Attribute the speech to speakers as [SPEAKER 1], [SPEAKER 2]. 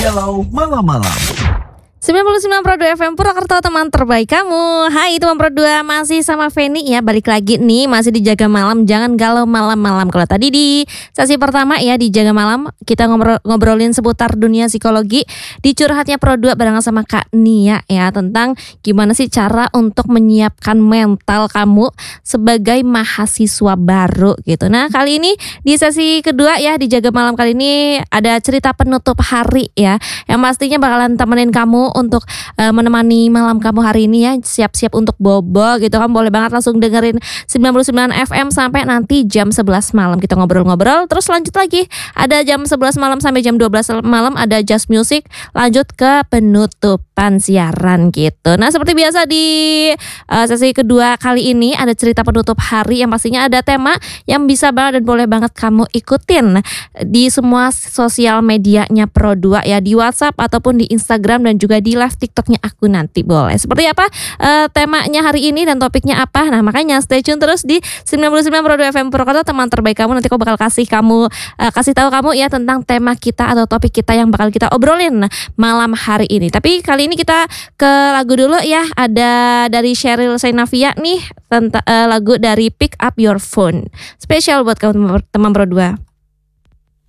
[SPEAKER 1] Galau Malam-Malam.
[SPEAKER 2] 99,2 FM Purwokerto, teman terbaik kamu. Hai teman Pro 2, masih sama Feni ya. Balik lagi nih, masih di Jaga Malam. Jangan galau malam-malam. Kalau tadi di sesi pertama ya di Jaga Malam, kita ngobrolin seputar dunia psikologi di Curhatnya Pro 2 barengan sama Kak Nia ya, tentang gimana sih cara untuk menyiapkan mental kamu sebagai mahasiswa baru gitu. Nah, kali ini di sesi kedua ya di Jaga Malam kali ini ada cerita penutup hari ya, yang pastinya bakalan temenin kamu untuk menemani malam kamu hari ini ya. Siap-siap untuk bobo gitu kan. Boleh banget langsung dengerin 99 FM sampai nanti jam 11 malam kita ngobrol-ngobrol. Terus lanjut lagi, ada jam 11 malam sampai jam 12 malam ada Just Music, lanjut ke penutupan siaran gitu. Nah, seperti biasa di sesi kedua kali ini ada cerita penutup hari yang pastinya ada tema yang bisa banget dan boleh banget kamu ikutin di semua sosial medianya Pro 2 ya, di WhatsApp ataupun di Instagram dan juga di live TikToknya aku nanti boleh. Seperti apa temanya hari ini dan topiknya apa? Nah, makanya stay tune terus di 99 Pro 2 FM Purwokerto, teman terbaik kamu. Nanti aku bakal kasih tahu kamu ya tentang tema kita atau topik kita yang bakal kita obrolin malam hari ini. Tapi kali ini kita ke lagu dulu ya. Ada dari Sheryl Sheinafia nih, lagu dari Pick Up Your Phone. Spesial buat kamu teman Pro 2.